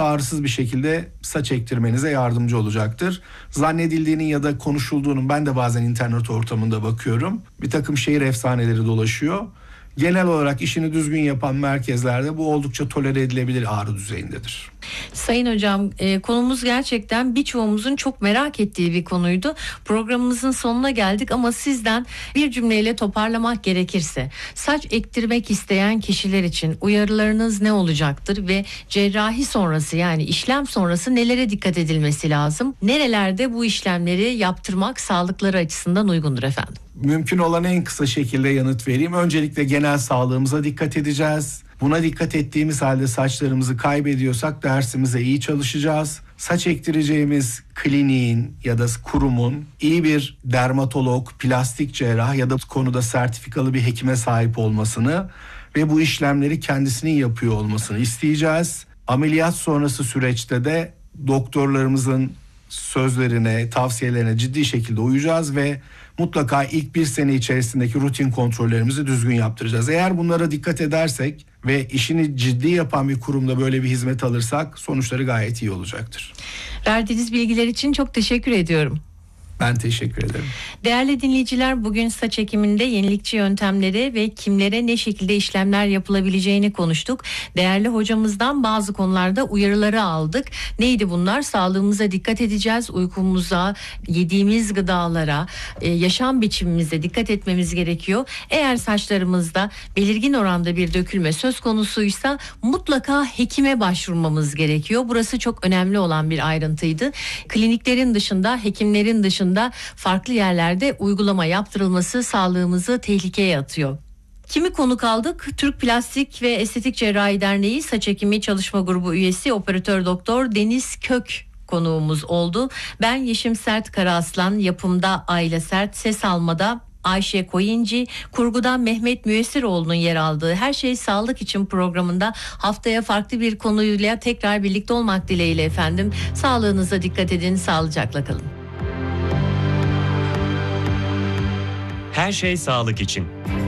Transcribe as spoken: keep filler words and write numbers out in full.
ağrısız bir şekilde saç ektirmenize yardımcı olacaktır. Zannedildiğinin ya da konuşulduğunun, ben de bazen internet ortamında bakıyorum, bir takım şehir efsaneleri dolaşıyor. Genel olarak işini düzgün yapan merkezlerde bu oldukça tolere edilebilir ağrı düzeyindedir. Sayın hocam, e, konumuz gerçekten birçoğumuzun çok merak ettiği bir konuydu. Programımızın sonuna geldik ama sizden bir cümleyle toparlamak gerekirse, saç ektirmek isteyen kişiler için uyarılarınız ne olacaktır ve cerrahi sonrası, yani işlem sonrası nelere dikkat edilmesi lazım? Nerelerde bu işlemleri yaptırmak sağlıkları açısından uygundur efendim? Mümkün olan en kısa şekilde yanıt vereyim. Öncelikle genel sağlığımıza dikkat edeceğiz. Buna dikkat ettiğimiz halde saçlarımızı kaybediyorsak dersimize iyi çalışacağız. Saç ektireceğimiz kliniğin ya da kurumun iyi bir dermatolog, plastik cerrah ya da konuda sertifikalı bir hekime sahip olmasını ve bu işlemleri kendisinin yapıyor olmasını isteyeceğiz. Ameliyat sonrası süreçte de doktorlarımızın sözlerine, tavsiyelerine ciddi şekilde uyacağız ve mutlaka ilk bir sene içerisindeki rutin kontrollerimizi düzgün yaptıracağız. Eğer bunlara dikkat edersek ve işini ciddi yapan bir kurumda böyle bir hizmet alırsak sonuçları gayet iyi olacaktır. Verdiğiniz bilgiler için çok teşekkür ediyorum. Ben teşekkür ederim. Değerli dinleyiciler, bugün saç ekiminde yenilikçi yöntemleri ve kimlere ne şekilde işlemler yapılabileceğini konuştuk. Değerli hocamızdan bazı konularda uyarıları aldık. Neydi bunlar? Sağlığımıza dikkat edeceğiz, uykumuza, yediğimiz gıdalara, yaşam biçimimize dikkat etmemiz gerekiyor. Eğer saçlarımızda belirgin oranda bir dökülme söz konusuysa mutlaka hekime başvurmamız gerekiyor. Burası çok önemli olan bir ayrıntıydı. Kliniklerin dışında, hekimlerin dışında farklı yerlerde uygulama yaptırılması sağlığımızı tehlikeye atıyor. Kimi konuk aldık? Türk Plastik ve Estetik Cerrahi Derneği Saç Ekimi Çalışma Grubu üyesi Operatör Doktor Deniz Kök konuğumuz oldu. Ben Yeşim Sert Karaaslan, yapımda Ayla Sert, ses almada Ayşe Koyunci, kurgudan Mehmet Müyessiroğlu'nun yer aldığı Her Şey Sağlık için programında haftaya farklı bir konuyla tekrar birlikte olmak dileğiyle efendim. Sağlığınıza dikkat edin, sağlıcakla kalın. Her şey sağlık için.